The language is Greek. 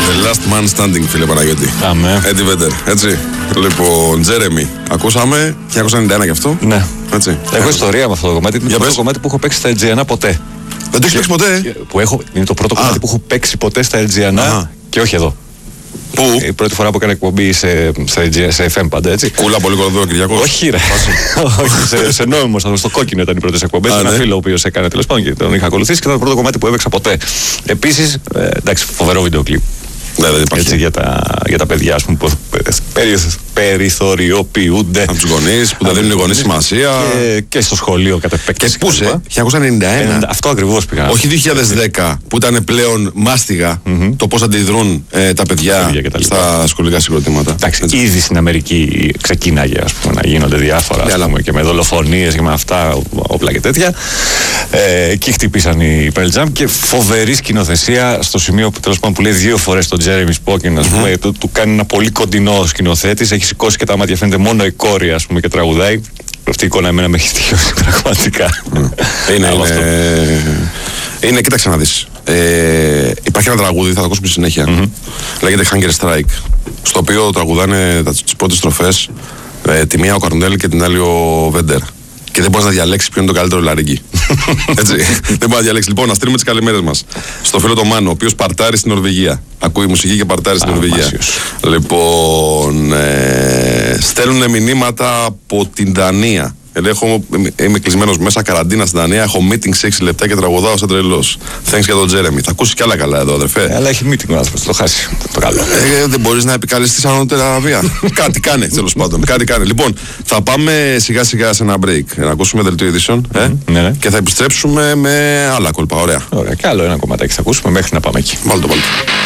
The last man standing, φίλε Παναγιώτη. Αμέ. Eddie Vedder, έτσι. Λοιπόν, Τζέρεμι. Ακούσαμε, 1991 γι' αυτό. Ναι. Έτσι. Έχω ιστορία με αυτό το κομμάτι. Είναι το πρώτο κομμάτι που έχω παίξει στα Αιτζιανά ποτέ. Δεν το έχει παίξει ποτέ. Είναι το πρώτο κομμάτι που έχω παίξει ποτέ στα Αιτζιανά και όχι εδώ. Πού? Η πρώτη φορά που έκανα εκπομπή σε FM πάντα, έτσι. Κούλα, πολύ κοντό, Κυριακός. Όχι, ρε. Όχι, σε νόμιμο σταθμό, στο Κόκκινο ήταν οι πρώτες εκπομπές. Ένα φίλο ο οποίος έκανε τέλος πάντων και τον είχα ακολουθήσει και ήταν το πρώτο κομμάτι που έπαιξα ποτέ. Επίσης, εντάξει, φοβερό βίντεο κλιπ. Ναι, δεν υπάρχει. Έτσι, για τα παιδιά, ας πούμε, που περιθωριοποιούνται. Από τους γονείς που δεν δίνουν οι γονείς σημασία. Και στο σχολείο κατά επέκταση. Και πού είσαι, 1991. Αυτό ακριβώς πήγα. Όχι 2010 που ήταν πλέον μάστιγα το πώς αντιδρούν τα παιδιά στα σχολικά συγκροτήματα. Εντάξει, ήδη στην Αμερική ξεκίναγε, ας πούμε, να γίνονται διάφορα, ας πούμε, και με δολοφονίες και με αυτά, όπλα και τέτοια. Εκεί χτυπήσαν οι Pearl Jam και φοβερή σκηνοθεσία στο σημείο που τέλος πάντων που λέει 2 φορές τον Jeremy Spoken, ας πούμε, του κάνει ένα πολύ κοντινό σκηνοθέτης, έχει σηκώσει και τα μάτια, φαίνεται μόνο η κόρη, ας πούμε, και τραγουδάει. Αυτή η εικόνα εμένα με έχει στοιχειώσει πραγματικά. Είναι, κοίταξε να δεις. Υπάρχει ένα τραγούδι, θα το ακούσουμε στη συνέχεια. Λέγεται Hunger Strike. Στο οποίο τραγουδάνε τις πρώτες στροφές τη μία ο Καρνέλ και την άλλη ο Βέντερ. Και δεν μπορείς να διαλέξεις ποιο είναι το καλύτερο λαρίγκι. Έτσι. Δεν μπορείς να διαλέξεις. Λοιπόν, να στείλουμε τις καλημέρες μας στο φίλο το Μάνο, ο οποίος παρτάρει στην Νορβηγία. Ακούει μουσική και παρτάρει στην Νορβηγία. Λοιπόν, στέλνουν μηνύματα από την Δανία. Είμαι κλεισμένος μέσα, καραντίνα στην Δανία. Έχω meeting σε 6 λεπτά και τραγουδάω σαν τρελός. Thanks για τον Τζέρεμι. Θα ακούσει κι άλλα καλά εδώ, αδερφέ. Αλλά έχει meeting ο άνθρωπος, το χάσει. Το καλό. Δεν μπορείς να επικαλεστείς ανώτερα βία. Κάτι κάνε, τέλος πάντων. Κάτι κάνε. Λοιπόν, θα πάμε σιγά σιγά σε ένα break. Να ακούσουμε δελτίο ειδήσεων. Και θα επιστρέψουμε με άλλα κόλπα. Ωραία. Ωραία. Και άλλο ένα κομματάκι θα ακούσουμε μέχρι να πάμε εκεί. Βάλτε το.